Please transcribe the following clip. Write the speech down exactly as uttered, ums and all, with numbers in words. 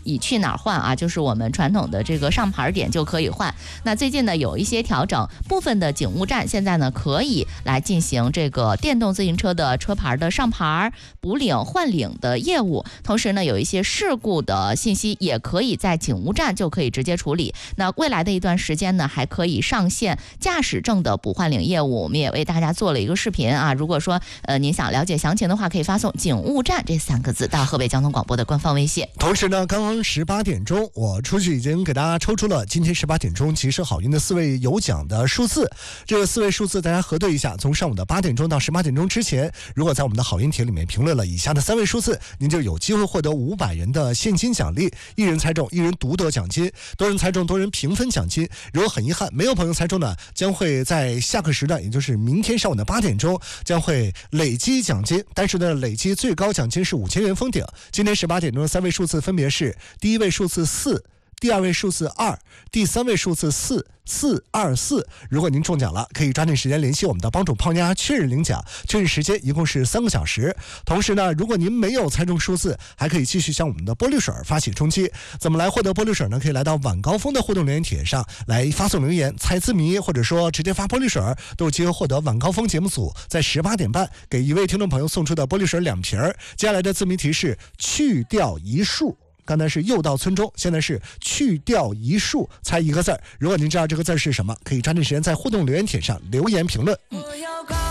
以去哪儿换啊，就是我们传统的这个上牌点就可以换。那最近呢有一些调整，部分的警务站现在呢可以来进行这个电动自行车的车牌的上牌、补领、换领的业务。同时呢有一些事故的信息也可以在警务站就可以直接处理。那未来的一段时间呢还可以上线驾驶证的补换领业务，我们也为大家做了一个视频啊。如果说呃您想了解详情的话，可以发送警务站这三个字到河北交通广播的官方微信。 同时呢，刚刚十八点钟我出去已经给大家抽出了今天十八点钟吉时好运的四位有奖的数字。这个四位数字大家核对一下，从上午的八点钟到十八点钟之前，如果在我们的好运帖里面评论了以下的三位数字，您就有机会获得五百元的现金奖励，一人猜中一人独得奖金，多人猜中多人平分奖金。如果很遗憾没有朋友猜中呢，将会在下个时段，也就是明天上午的八点钟将会累积奖金，但是呢累积最高奖金是五千元封顶。今天十八点钟的三位数字分别是第一位数字四，第二位数字二，第三位数字四四二四。如果您中奖了，可以抓紧时间联系我们的帮主胖丫确认领奖，确认时间一共是三个小时。同时呢，如果您没有猜中数字，还可以继续向我们的玻璃水发起冲击。怎么来获得玻璃水呢？可以来到晚高峰的互动留言帖上来发送留言，猜字谜或者说直接发玻璃水，都有机会获得晚高峰节目组在十八点半给一位听众朋友送出的玻璃水两瓶。接下来的字谜题是去掉一竖。刚才是又到村中，现在是去掉一竖，猜一个字。如果您知道这个字是什么，可以抓紧时间在互动留言帖上留言评论。嗯